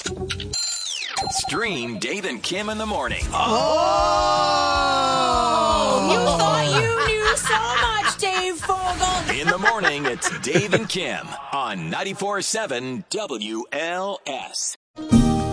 Stream Dave and Kim in the morning. Oh! You thought you knew so much, Dave Fogel. In the morning, it's Dave and Kim on 94.7 WLS.